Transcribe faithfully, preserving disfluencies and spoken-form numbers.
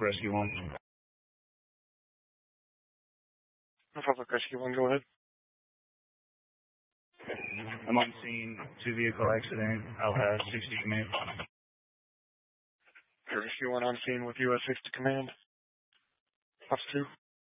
Rescue one. Norfolk Rescue one, go ahead. I'm on scene, two vehicle accident. I'll have sixty command. Rescue one on scene with U S sixty command. Ops two.